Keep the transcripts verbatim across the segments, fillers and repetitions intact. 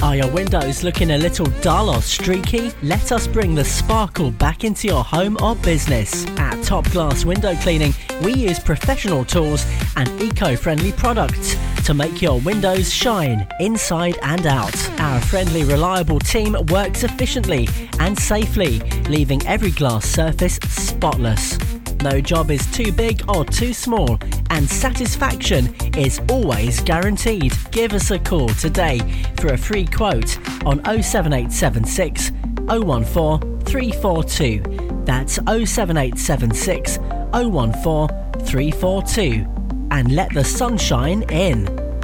Are your windows looking a little dull or streaky? Let us bring the sparkle back into your home or business. At Top Glass Window Cleaning, we use professional tools and eco-friendly products to make your windows shine inside and out. Our friendly, reliable team works efficiently and safely, leaving every glass surface spotless. No job is too big or too small, and satisfaction is always guaranteed. Give us a call today for a free quote on oh seven eight seven six, oh one four, three four two. That's oh seven eight seven six, oh one four, three four two. And let the sunshine in.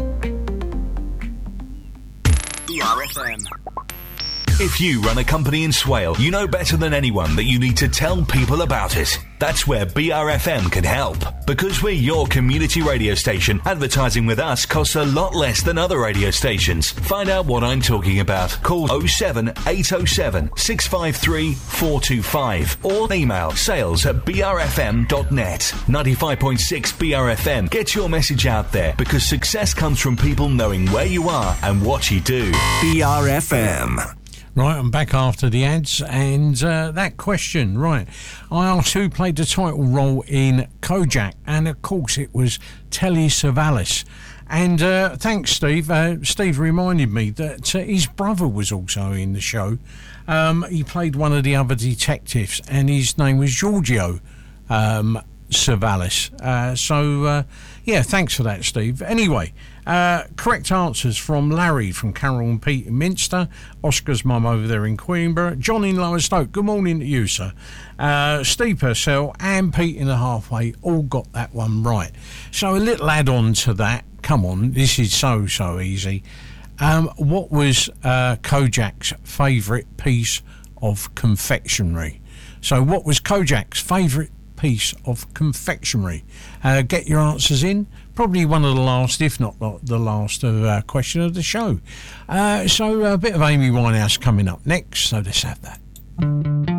B R F M. If you run a company in Swale, you know better than anyone that you need to tell people about it. That's where B R F M can help. Because we're your community radio station, advertising with us costs a lot less than other radio stations. Find out what I'm talking about. Call oh seven eight oh seven, six five three, four two five or email sales at b r f m dot net. ninety-five point six B R F M. Get your message out there, because success comes from people knowing where you are and what you do. B R F M. Right, I'm back after the ads, and uh, that question, right, I asked who played the title role in Kojak, and of course it was Telly Savalas. And uh, thanks, Steve. Uh, Steve reminded me that uh, his brother was also in the show. Um, he played one of the other detectives, and his name was Giorgio um, Savalas. Uh, so, uh, yeah, thanks for that, Steve. Anyway, uh, correct answers from Larry from Carroll and Pete in Minster, Oscar's mum over there in Queenborough, John in Lowestoft, good morning to you, sir, uh, Steve Purcell and Pete in the Halfway all got that one right. So a little add-on to that, come on, this is so, so easy. Um, what was uh, Kojak's favourite piece of confectionery? So what was Kojak's favourite piece of confectionery? Uh, get your answers in. Probably one of the last, if not the last, uh, question of the show. Uh, so a bit of Amy Winehouse coming up next. So let's have that.